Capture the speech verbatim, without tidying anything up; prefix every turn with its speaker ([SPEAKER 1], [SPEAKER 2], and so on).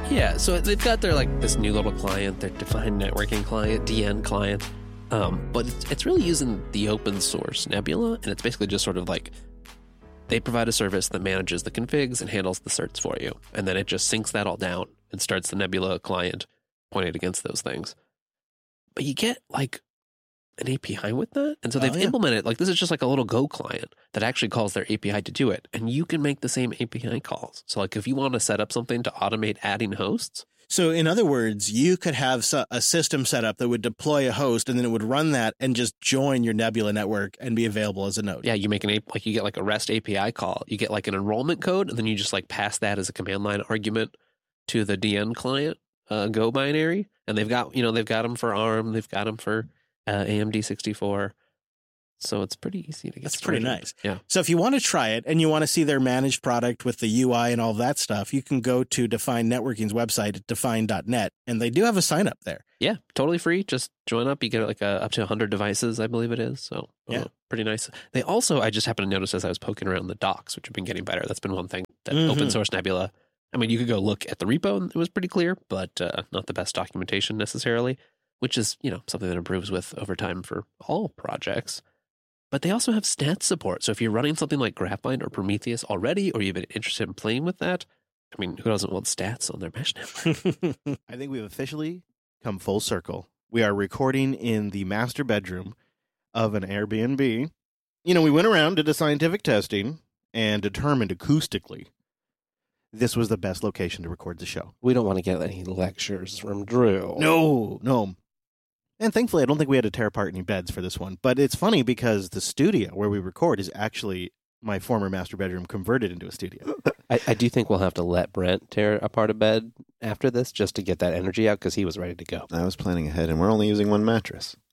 [SPEAKER 1] Yeah, so they've got their like this new little client, their defined networking client, D N client. Um, but it's, it's really using the open source Nebula, and it's basically just sort of like they provide a service that manages the configs and handles the certs for you. And then it just syncs that all down and starts the Nebula client pointed against those things. But you get like an A P I with that. And so they've
[SPEAKER 2] oh, yeah.
[SPEAKER 1] implemented, like this is just like a little Go client that actually calls their A P I to do it. And you can make the same A P I calls. So like if you want to set up something to automate adding hosts.
[SPEAKER 2] So in other words, you could have a system set up that would deploy a host and then it would run that and just join your Nebula network and be available as a node.
[SPEAKER 1] Yeah, you make an, like you get like a REST A P I call. You get like an enrollment code and then you just like pass that as a command line argument to the D N client uh, Go binary. And they've got, you know, they've got them for ARM. They've got them for uh, A M D sixty-four. So it's pretty easy to get
[SPEAKER 2] That's
[SPEAKER 1] started.
[SPEAKER 2] pretty nice.
[SPEAKER 1] Yeah.
[SPEAKER 2] So if you want to try it and you want to see their managed product with the U I and all that stuff, you can go to Define Networking's website at define dot net, and they do have a sign up there.
[SPEAKER 1] Yeah, totally free. Just join up. You get like a, up to one hundred devices, I believe it is. So
[SPEAKER 2] yeah,
[SPEAKER 1] uh, pretty nice. They also, I just happened to notice as I was poking around the docs, which have been getting better. That's been one thing that
[SPEAKER 2] mm-hmm.
[SPEAKER 1] open source Nebula. I mean, you could go look at the repo and it was pretty clear, but uh, not the best documentation necessarily, which is, you know, something that improves with over time for all projects. But they also have stats support. So if you're running something like Graphite or Prometheus already, or you've been interested in playing with that, I mean, who doesn't want stats on their mesh network?
[SPEAKER 3] I think we've officially come full circle. We are recording in the master bedroom of an Airbnb. You know, we went around, did a scientific testing, and determined acoustically this was the best location to record the show.
[SPEAKER 4] We don't want to get any lectures from Drew.
[SPEAKER 3] No, no. And thankfully, I don't think we had to tear apart any beds for this one. But it's funny because the studio where we record is actually my former master bedroom converted into a studio.
[SPEAKER 4] I, I do think we'll have to let Brent tear apart a bed after this just to get that energy out because he was ready to go.
[SPEAKER 5] I was planning ahead, and we're only using one mattress.